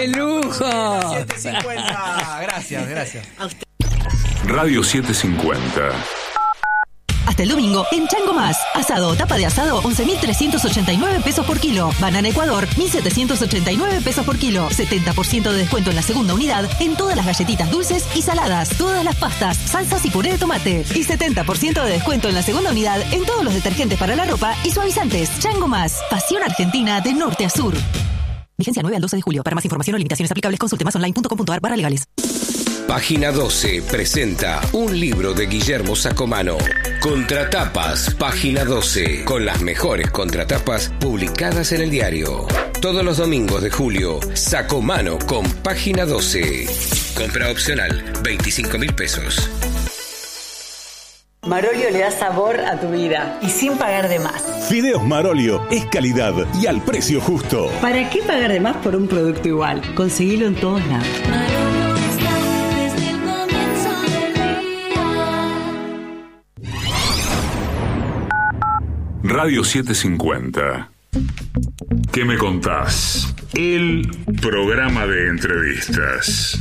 ¡Qué lujo! 750. Gracias. Radio 750. Hasta el domingo, en Chango Más. Asado o tapa de asado, 11.389 pesos por kilo. Banana Ecuador, 1.789 pesos por kilo. 70% de descuento en la segunda unidad en todas las galletitas dulces y saladas, todas las pastas, salsas y puré de tomate. Y 70% de descuento en la segunda unidad en todos los detergentes para la ropa y suavizantes. Chango Más. Pasión argentina de norte a sur. Vigencia 9 al 12 de julio. Para más información o limitaciones aplicables, consulte masonline.com.ar/legales. Página 12 presenta un libro de Guillermo Sacomano. Contratapas, Página 12, con las mejores contratapas publicadas en el diario. Todos los domingos de julio, Sacomano con Página 12. Compra opcional, 25.000 pesos. Marolio le da sabor a tu vida y sin pagar de más. Fideos Marolio es calidad y al precio justo. ¿Para qué pagar de más por un producto igual? Conseguilo en todos lados. Radio 750. ¿Qué me contás? El programa de entrevistas.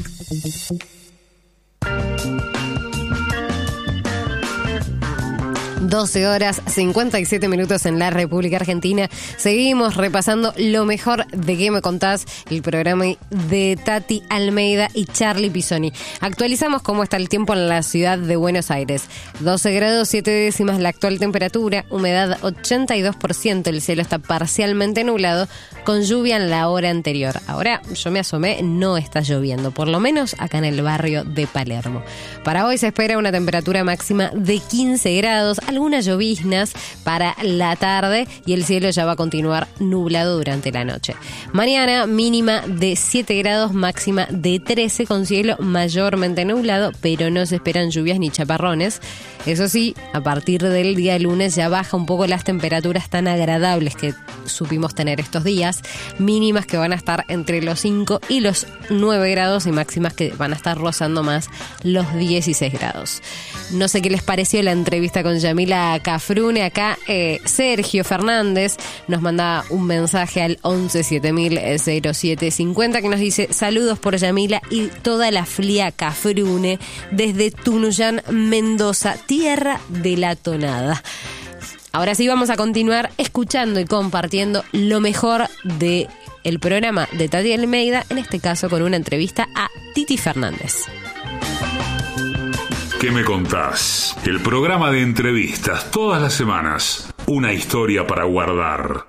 12 horas 57 minutos en la República Argentina. Seguimos repasando lo mejor de ¿Qué me contás? El programa de Tati Almeida y Charlie Pisoni. Actualizamos cómo está el tiempo en la ciudad de Buenos Aires. 12 grados 7 décimas la actual temperatura, humedad 82%, el cielo está parcialmente nublado, con lluvia en la hora anterior. Ahora yo me asomé, no está lloviendo, por lo menos acá en el barrio de Palermo. Para hoy se espera una temperatura máxima de 15 grados, algunas lloviznas para la tarde y el cielo ya va a continuar nublado durante la noche. Mañana mínima de 7 grados, máxima de 13 con cielo mayormente nublado, pero no se esperan lluvias ni chaparrones. Eso sí, a partir del día lunes ya baja un poco las temperaturas tan agradables que supimos tener estos días, mínimas que van a estar entre los 5 y los 9 grados y máximas que van a estar rozando más los 16 grados. No sé qué les pareció la entrevista con Yamila Cafrune. Acá Sergio Fernández nos manda un mensaje al 11 7000 0750 que nos dice: saludos por Yamila y toda la FLIA Cafrune desde Tunuyán, Mendoza, tierra de la tonada. Ahora sí vamos a continuar escuchando y compartiendo lo mejor de el programa de Tati Almeida, en este caso con una entrevista a Titi Fernández. ¿Qué me contás? El programa de entrevistas todas las semanas. Una historia para guardar.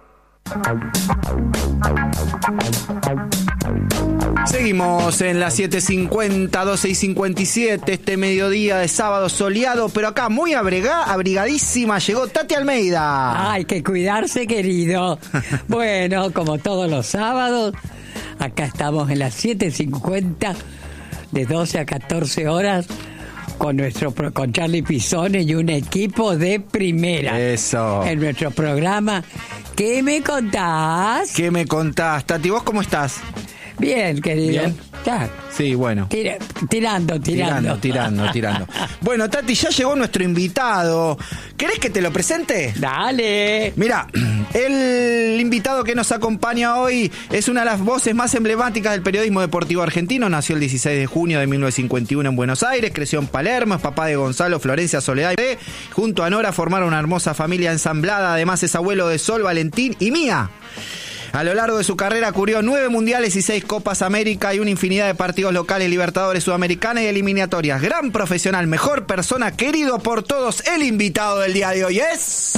Seguimos en las 7:50, 12:57, este mediodía de sábado soleado, pero acá muy abrigadísima llegó Tati Almeida. Hay que cuidarse, querido. Bueno, como todos los sábados, acá estamos en las 7:50, de 12 a 14 horas, con Charlie Pisoni y un equipo de primera. Eso. En nuestro programa ¿Qué me contás? ¿Qué me contás? Tati, ¿vos cómo estás? Bien, querido. ¿Bien? Ya. Sí, bueno. Tirando. Bueno, Tati, ya llegó nuestro invitado. ¿Querés que te lo presente? Dale. Mira, el invitado que nos acompaña hoy es una de las voces más emblemáticas del periodismo deportivo argentino. Nació el 16 de junio de 1951 en Buenos Aires, creció en Palermo, es papá de Gonzalo, Florencia, Soledad y junto a Nora formaron una hermosa familia ensamblada. Además es abuelo de Sol, Valentín y Mía. A lo largo de su carrera cubrió 9 mundiales y 6 Copas América y una infinidad de partidos locales, Libertadores, Sudamericanas y eliminatorias. Gran profesional, mejor persona, querido por todos. El invitado del día de hoy es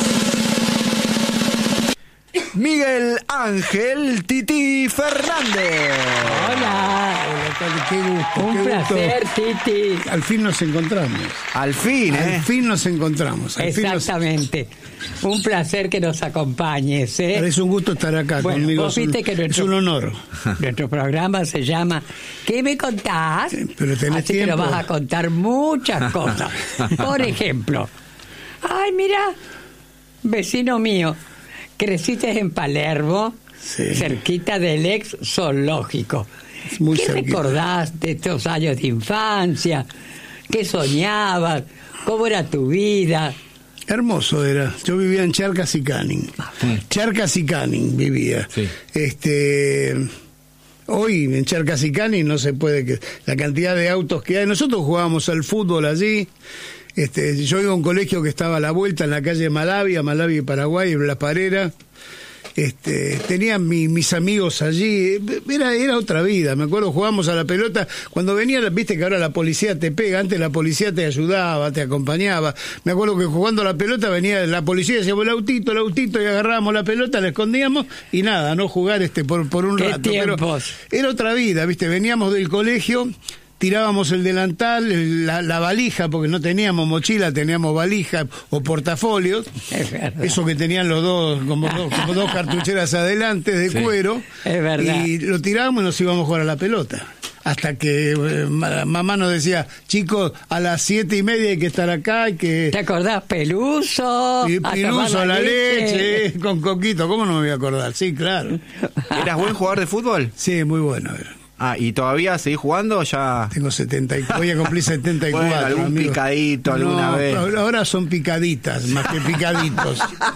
Miguel Ángel Titi Fernández. Hola. Qué gusto. Un placer, Titi. Al fin nos encontramos. Al fin, Al fin nos encontramos. Exactamente. Un placer que nos acompañes, ¿eh? Es un gusto estar acá conmigo. Vos viste que es un honor. Nuestro programa se llama ¿Qué me contás? Pero tenés Así tiempo. que nos vas a contar muchas cosas. Por ejemplo, ay, mira, vecino mío, creciste en Palermo, sí, cerquita del ex zoológico. Muy ¿Qué cerquita. recordás de estos años de infancia? ¿Qué soñabas? ¿Cómo era tu vida? Hermoso era. Yo vivía en Charcas y Canning. Charcas y Canning vivía. Sí. Hoy en Charcasicani no se puede, la cantidad de autos que hay. Nosotros jugábamos al fútbol allí. Yo iba a un colegio que estaba a la vuelta en la calle Malawi y Paraguay, en La Parera. Tenía mis amigos allí, era otra vida. Me acuerdo, jugábamos a la pelota cuando venía, viste que ahora la policía te pega, antes la policía te ayudaba, te acompañaba. Me acuerdo que jugando a la pelota venía la policía, decíamos el autito, y agarrábamos la pelota, la escondíamos y nada, no jugar por un rato. Tiempos. Pero era otra vida, viste, veníamos del colegio, tirábamos el delantal, la valija, porque no teníamos mochila, teníamos valija o portafolios, eso que tenían los dos, como dos cartucheras adelante de cuero, es verdad. Y lo tirábamos y nos íbamos a jugar a la pelota. Hasta que mamá nos decía, chicos, a las 7:30 hay que estar acá, hay que... ¿Te acordás? Peluso. Y Peluso, la leche, con coquito, ¿cómo no me voy a acordar? Sí, claro. ¿Eras buen jugador de fútbol? Sí, muy bueno era. ¿Y todavía seguís jugando o ya...? Tengo 74, voy a cumplir 74. Bueno, algún amigo. Picadito alguna vez. Ahora son picaditas, más que picaditos.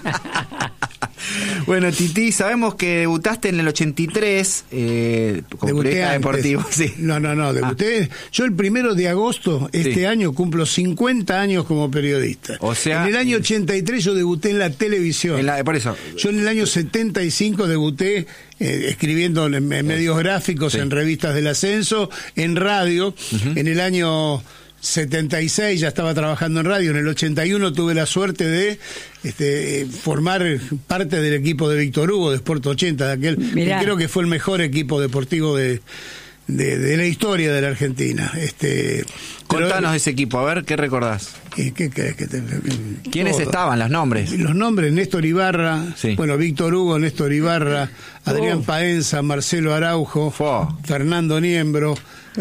Bueno, Tití, sabemos que debutaste en el 83 como periodista deportivo. Sí. No, debuté. Yo el 1 de agosto este año cumplo 50 años como periodista. O sea, en el año 83 yo debuté en la televisión. Por eso. Yo en el año 75 debuté escribiendo en medios gráficos, en revistas del Ascenso, en radio. En el año 76 ya estaba trabajando en radio. En el 81 tuve la suerte de formar parte del equipo de Víctor Hugo, de Sport 80, de aquel que creo que fue el mejor equipo deportivo de la historia de la Argentina. Contanos de ese equipo, a ver, ¿qué recordás? ¿Qué crees que ¿Quiénes estaban, los nombres? Los nombres, Néstor Ibarra, Víctor Hugo, Néstor Ibarra, Adrián Paenza, Marcelo Araujo, Fernando Niembro,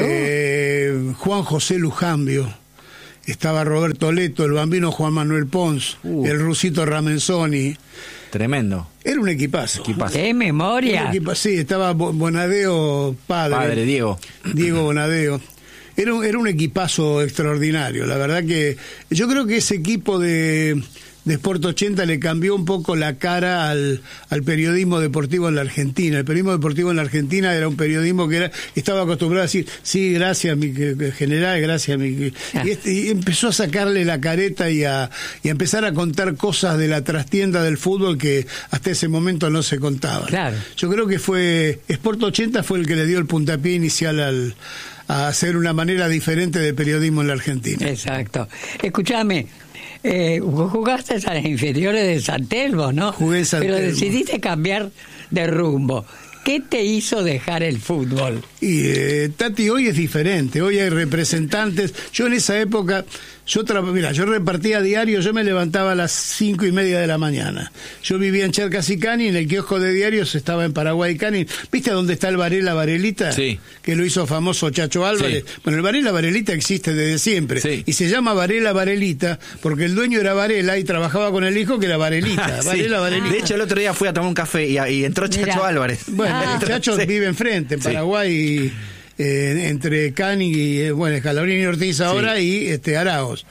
Juan José Lujambio, estaba Roberto Leto, el bambino Juan Manuel Pons, el rusito Ramenzoni. Tremendo. Era un equipazo. ¡Qué memoria! Sí, estaba Bonadeo padre Diego Bonadeo. Era un equipazo extraordinario. La verdad que yo creo que ese equipo de Sport 80 le cambió un poco la cara al periodismo deportivo en la Argentina. El periodismo deportivo en la Argentina era un periodismo que estaba acostumbrado a decir, sí, gracias, mi general, gracias, mi... Y empezó a sacarle la careta y a empezar a contar cosas de la trastienda del fútbol que hasta ese momento no se contaban. Claro. Yo creo que Sport 80 fue el que le dio el puntapié inicial a hacer una manera diferente de periodismo en la Argentina. Exacto. Escúchame, vos jugaste a las inferiores de San Telmo, ¿no? Jugué en San Telmo. Pero decidiste cambiar de rumbo. ¿Qué te hizo dejar el fútbol? Y Tati, hoy es diferente, hoy hay representantes. Yo en esa época, yo repartía diario, yo me levantaba a las 5:30 de la mañana. Yo vivía en Charcasicani, en el kiosco de diarios estaba en Paraguay Cani. ¿Viste dónde está el Varela Varelita? Sí. Que lo hizo famoso Chacho Álvarez. Sí. Bueno, el Varela Varelita existe desde siempre. Sí. Y se llama Varela Varelita porque el dueño era Varela y trabajaba con el hijo que era Varelita. Sí. Varela Varelita. De hecho, el otro día fui a tomar un café y entró Chacho Álvarez. Bueno, Chacho vive enfrente, en Paraguay, entre Cani y Scalabrini y Ortiz ahora y Araos.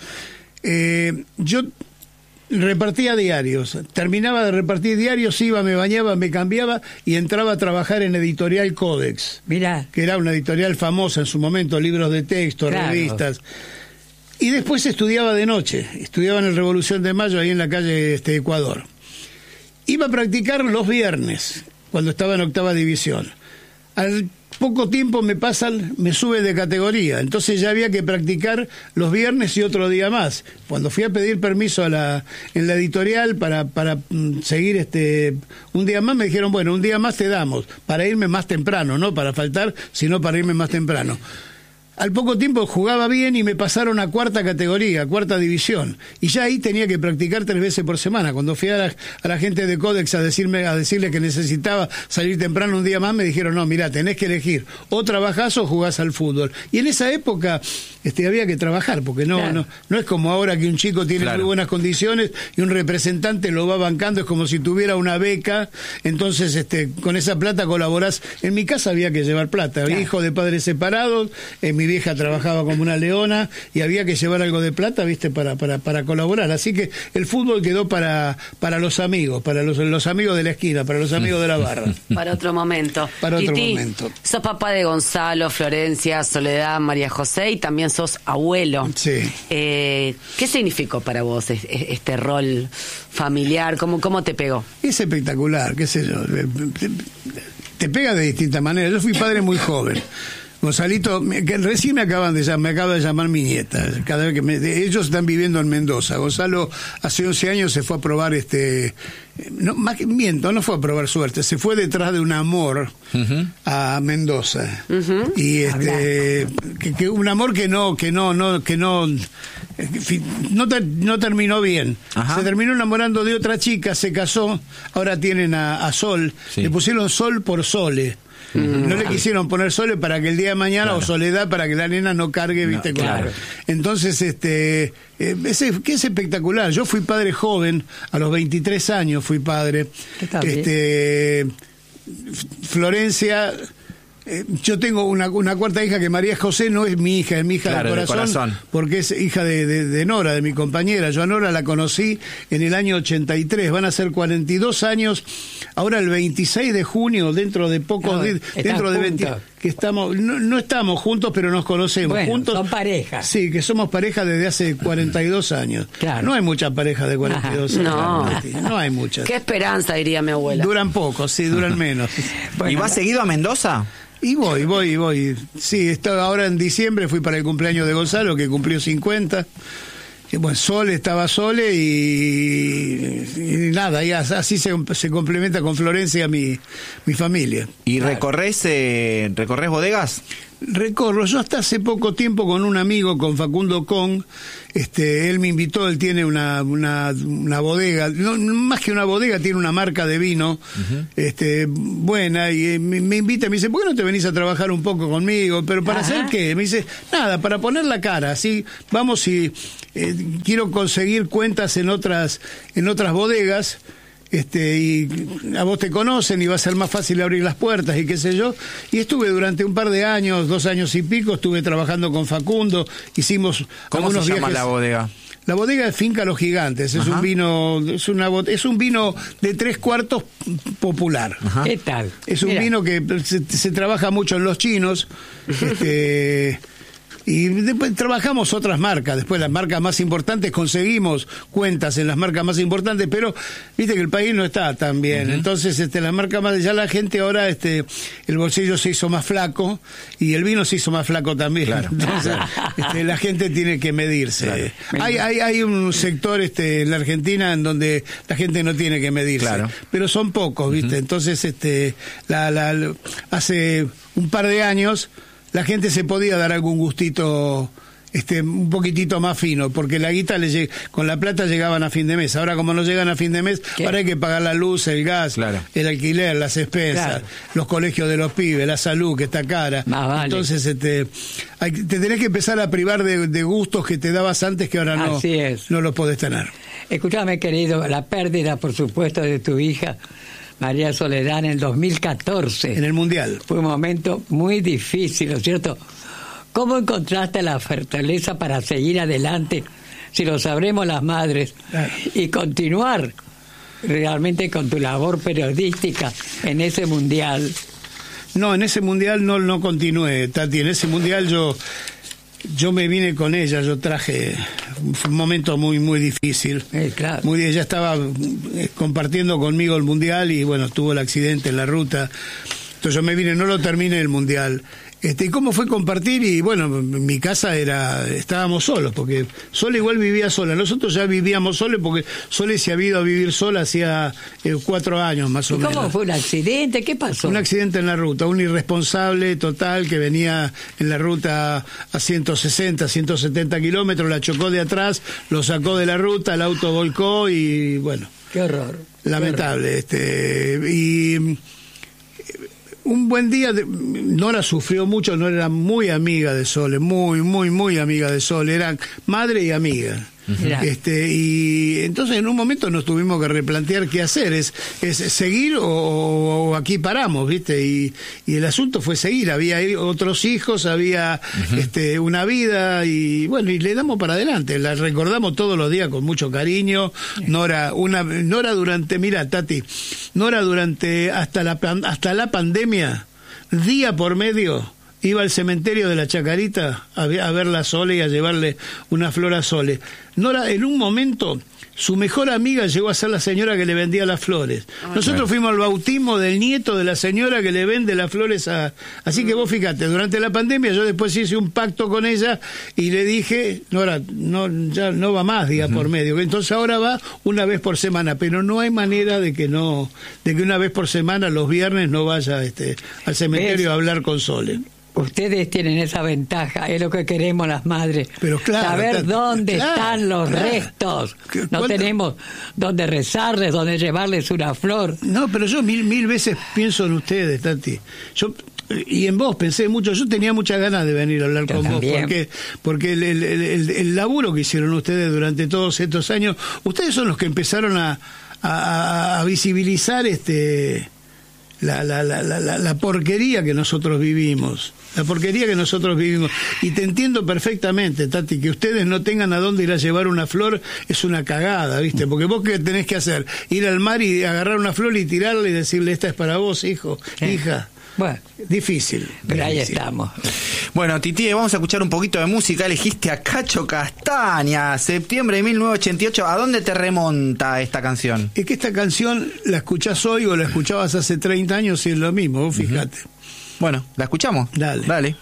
Yo repartía diarios, terminaba de repartir diarios, iba, me bañaba, me cambiaba y entraba a trabajar en Editorial Codex. Mirá. Que era una editorial famosa en su momento, libros de texto, revistas. Y después estudiaba de noche, estudiaba en el Revolución de Mayo, ahí en la calle Ecuador. Iba a practicar los viernes, cuando estaba en 8ª división. Al poco tiempo me sube de categoría, entonces ya había que practicar los viernes y otro día más. Cuando fui a pedir permiso en la editorial para seguir un día más, me dijeron, bueno, un día más te damos, para irme más temprano, no para faltar, sino para irme más temprano. Al poco tiempo jugaba bien y me pasaron a 4ª categoría, 4ª división. Y ya ahí tenía que practicar 3 veces por semana. Cuando fui a la gente de Codex a decirle que necesitaba salir temprano un día más, me dijeron, no, mirá, tenés que elegir, o trabajás o jugás al fútbol. Y en esa época había que trabajar, porque no es como ahora que un chico tiene muy buenas condiciones y un representante lo va bancando, es como si tuviera una beca, entonces con esa plata colaborás. En mi casa había que llevar plata, hijo de padres separados, mi vieja trabajaba como una leona y había que llevar algo de plata, viste, para colaborar. Así que el fútbol quedó para los amigos, para los amigos de la esquina, para los amigos de la barra. Para otro momento. Para otro Titi, momento. sos papá de Gonzalo, Florencia, Soledad, María José y también sos abuelo. Sí. ¿Qué significó para vos este rol familiar? ¿Cómo te pegó? Es espectacular, qué sé yo. Te pega de distintas maneras. Yo fui padre muy joven. Gonzalito, que recién me acaba de llamar mi nieta. Cada vez que ellos están viviendo en Mendoza. Gonzalo hace 11 años se fue a probar no fue a probar suerte, se fue detrás de un amor a Mendoza. Y que un amor que no terminó bien. Se terminó enamorando de otra chica, se casó, ahora tienen a Sol, le pusieron Sol por Sole. No le quisieron poner Sole para que el día de mañana, o Soledad para que la nena no cargue, viste, Entonces, que es espectacular. Yo fui padre joven, a los 23 años fui padre. Florencia, yo tengo una cuarta hija que María José no es mi hija, es mi hija del corazón, porque es hija de Nora, de mi compañera. Yo a Nora la conocí en el año 83, van a ser 42 años, ahora el 26 de junio, dentro de poco, dentro de 20, que estamos, no estamos juntos, pero nos conocemos. Bueno, juntos. Son pareja. Sí, que somos pareja desde hace 42 años. Claro. No hay muchas parejas de 42 años. No hay muchas. Qué esperanza, diría mi abuela. Duran poco, sí, duran menos. Bueno, ¿y vas seguido a Mendoza? Y voy. Sí, ahora en diciembre fui para el cumpleaños de Gonzalo, que cumplió 50. Y bueno, estaba Sole y nada, y así se complementa con Florencia mi familia. ¿Y recorres bodegas? Recorro, yo hasta hace poco tiempo con un amigo, con Facundo Con, él me invitó, él tiene una bodega, no, más que una bodega, tiene una marca de vino, buena, y me invita, me dice, ¿por qué no te venís a trabajar un poco conmigo? ¿Pero para hacer qué? Me dice, nada, para poner la cara, así, vamos y quiero conseguir cuentas en otras bodegas, y a vos te conocen y va a ser más fácil abrir las puertas y qué sé yo. Y estuve durante un par de años, 2 años y pico, estuve trabajando con Facundo, hicimos ¿Cómo algunos se llama viajes. la bodega? La bodega es Finca Los Gigantes, es un vino, es un vino de 3/4 popular. ¿Qué tal? Es un vino que se trabaja mucho en los chinos, y después trabajamos otras marcas, después las marcas más importantes, conseguimos cuentas en las marcas más importantes, pero viste que el país no está tan bien, entonces las marcas más, ya la gente ahora, el bolsillo se hizo más flaco y el vino se hizo más flaco también, entonces la gente tiene que medirse. Hay un sector en la Argentina en donde la gente no tiene que medirse, pero son pocos, viste, entonces hace un par de años la gente se podía dar algún gustito un poquitito más fino, porque la guita con la plata llegaban a fin de mes. Ahora como no llegan a fin de mes, ahora hay que pagar la luz, el gas, el alquiler, las expensas, los colegios de los pibes, la salud que está cara. Vale. Entonces te tenés que empezar a privar de gustos que te dabas antes, que ahora no los podés tener. Escúchame, querido, la pérdida, por supuesto, de tu hija María Soledad en el 2014. En el Mundial. Fue un momento muy difícil, ¿no es cierto? ¿Cómo encontraste la fortaleza para seguir adelante, si lo sabremos las madres, y continuar realmente con tu labor periodística en ese Mundial? No, en ese Mundial no continué, Tati. En ese Mundial yo me vine con ella, yo traje un momento muy muy difícil. Claro. Ella estaba compartiendo conmigo el Mundial y bueno, tuvo el accidente en la ruta. Entonces yo me vine, no lo terminé el Mundial. ¿Y cómo fue compartir? Y bueno, en mi casa estábamos solos, porque Sole igual vivía sola. Nosotros ya vivíamos solos porque Sole se había ido a vivir sola hacía 4 años más o menos. ¿Cómo fue un accidente? ¿Qué pasó? Un accidente en la ruta, un irresponsable total que venía en la ruta a 160, 170 kilómetros, la chocó de atrás, lo sacó de la ruta, el auto volcó y bueno. Qué horror. Lamentable. Y un buen día, Nora sufrió mucho, no era muy amiga de Sole, muy amiga de Sole, eran madre y amiga. Y entonces en un momento nos tuvimos que replantear qué hacer, es seguir o aquí paramos, ¿viste? Y el asunto fue seguir, había otros hijos, había una vida y bueno, y le damos para adelante, la recordamos todos los días con mucho cariño. Nora durante, mira Tati, Nora durante hasta la pandemia, día por medio iba al cementerio de la Chacarita a verla a Sole y a llevarle una flor a Sole. Nora, en un momento, su mejor amiga llegó a ser la señora que le vendía las flores. Nosotros fuimos al bautismo del nieto de la señora que le vende las flores Así que vos fíjate, durante la pandemia yo después hice un pacto con ella y le dije, Nora, ya no va más día por medio. Entonces ahora va una vez por semana, pero no hay manera de que una vez por semana, los viernes, no vaya al cementerio a hablar con Sole. Ustedes tienen esa ventaja, es lo que queremos las madres. Pero claro, saber dónde están los restos. No tenemos dónde rezarles, dónde llevarles una flor. No, pero yo mil veces pienso en ustedes, Tati. Y en vos pensé mucho. Yo tenía muchas ganas de venir a hablar con vos, porque el laburo que hicieron ustedes durante todos estos años, ustedes son los que empezaron a visibilizar la porquería que nosotros vivimos. La porquería que nosotros vivimos. Y te entiendo perfectamente, Tati, que ustedes no tengan a dónde ir a llevar una flor es una cagada, ¿viste? Porque vos, ¿qué tenés que hacer? Ir al mar y agarrar una flor y tirarla y decirle, esta es para vos, hijo, hija. Bueno, difícil. Pero ahí estamos. Bueno, Titi, vamos a escuchar un poquito de música. Elegiste a Cacho Castaña, septiembre de 1988. ¿A dónde te remonta esta canción? Es que esta canción la escuchás hoy o la escuchabas hace 30 años y es lo mismo, vos fíjate. Bueno, ¿la escuchamos? Dale.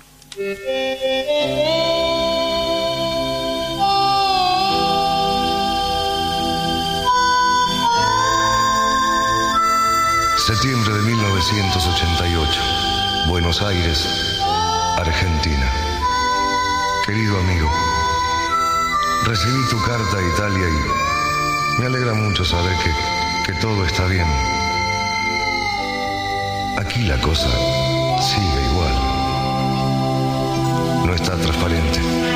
Septiembre de 1988, Buenos Aires, Argentina. Querido amigo, recibí tu carta a Italia y me alegra mucho saber que todo está bien. Aquí la cosa sigue igual. No está transparente.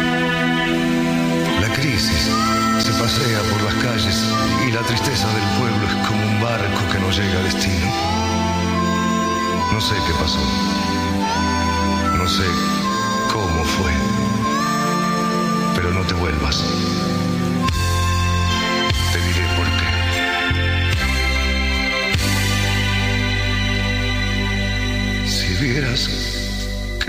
La crisis se pasea por las calles y la tristeza del pueblo es como un barco que no llega a destino. No sé qué pasó. No sé cómo fue. Pero no te vuelvas.